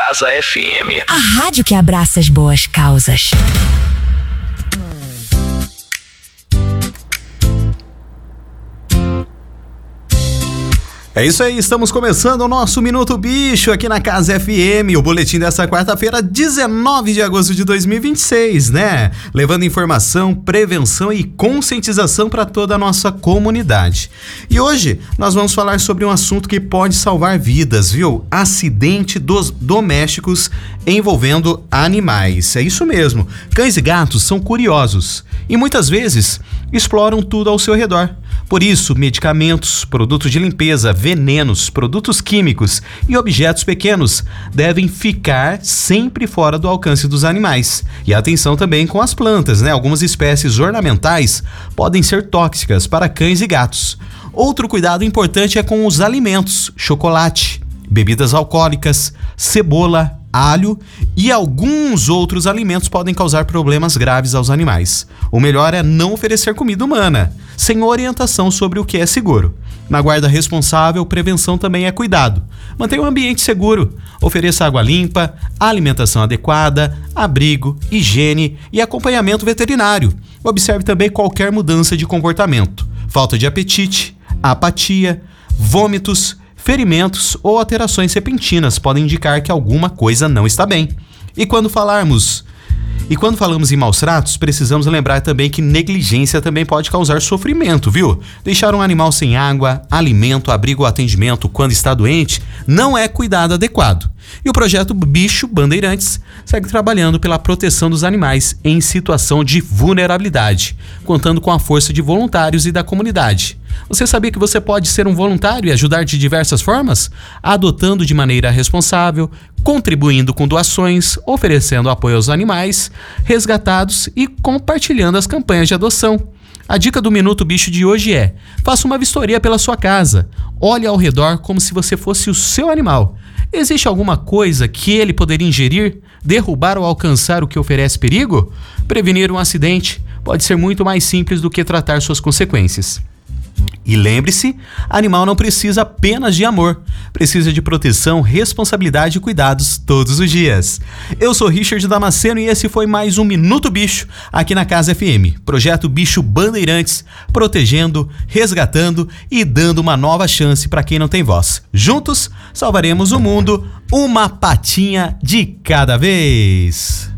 Casa FM. A rádio que abraça as boas causas. É isso aí, estamos começando o nosso Minuto Bicho aqui na Casa FM, o boletim dessa quarta-feira, 19 de agosto de 2026, né? Levando informação, prevenção e conscientização para toda a nossa comunidade. E hoje nós vamos falar sobre um assunto que pode salvar vidas, viu? Acidente domésticos envolvendo animais. É isso mesmo, cães e gatos são curiosos e muitas vezes exploram tudo ao seu redor. Por isso, medicamentos, produtos de limpeza, venenos, produtos químicos e objetos pequenos devem ficar sempre fora do alcance dos animais. E atenção também com as plantas, né? Algumas espécies ornamentais podem ser tóxicas para cães e gatos. Outro cuidado importante é com os alimentos, chocolate, bebidas alcoólicas, cebola, alho e alguns outros alimentos podem causar problemas graves aos animais. O melhor é não oferecer comida humana, sem orientação sobre o que é seguro. Na guarda responsável, prevenção também é cuidado. Mantenha o ambiente seguro, ofereça água limpa, alimentação adequada, abrigo, higiene e acompanhamento veterinário. Observe também qualquer mudança de comportamento, falta de apetite, apatia, vômitos, ferimentos ou alterações repentinas podem indicar que alguma coisa não está bem. E quando falamos em maus tratos, precisamos lembrar também que negligência também pode causar sofrimento, viu? Deixar um animal sem água, alimento, abrigo ou atendimento quando está doente não é cuidado adequado. E o projeto Bicho Bandeirantes segue trabalhando pela proteção dos animais em situação de vulnerabilidade, contando com a força de voluntários e da comunidade. Você sabia que você pode ser um voluntário e ajudar de diversas formas? Adotando de maneira responsável, contribuindo com doações, oferecendo apoio aos animais resgatados e compartilhando as campanhas de adoção. A dica do Minuto Bicho de hoje é: faça uma vistoria pela sua casa. Olhe ao redor como se você fosse o seu animal. Existe alguma coisa que ele poderia ingerir, derrubar ou alcançar o que oferece perigo? Prevenir um acidente pode ser muito mais simples do que tratar suas consequências. E lembre-se, animal não precisa apenas de amor, precisa de proteção, responsabilidade e cuidados todos os dias. Eu sou Richard Damasceno e esse foi mais um Minuto Bicho aqui na Casa FM. Projeto Bicho Bandeirantes, protegendo, resgatando e dando uma nova chance para quem não tem voz. Juntos, salvaremos o mundo, uma patinha de cada vez.